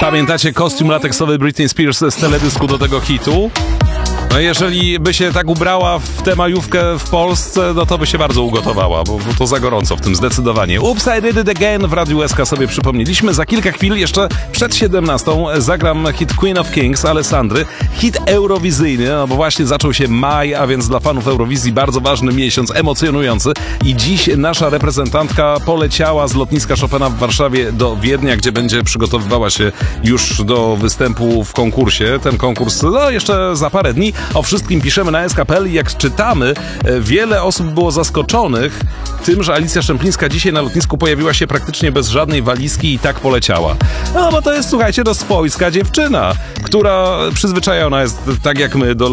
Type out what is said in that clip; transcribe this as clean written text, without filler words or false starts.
Pamiętacie kostium lateksowy Britney Spears z teledysku do tego hitu? No jeżeli by się tak ubrała w tę majówkę w Polsce, no to by się bardzo ugotowała, bo to za gorąco w tym zdecydowanie. Oops, I did it again w Radiu SK sobie przypomnieliśmy. Za kilka chwil, jeszcze przed 17, zagram hit Queen of Kings Alessandry. Hit eurowizyjny, no bo właśnie zaczął się maj, a więc dla fanów Eurowizji bardzo ważny miesiąc, emocjonujący. I dziś nasza reprezentantka poleciała z lotniska Chopina w Warszawie do Wiednia, gdzie będzie przygotowywała się już do występu w konkursie. Ten konkurs, no jeszcze za parę dni. O wszystkim piszemy na SK.pl i jak czytamy, wiele osób było zaskoczonych tym, że Alicja Szemplińska dzisiaj na lotnisku pojawiła się praktycznie bez żadnej walizki i tak poleciała. No bo to jest, słuchajcie, swojska dziewczyna, która przyzwyczajona jest, tak jak my, do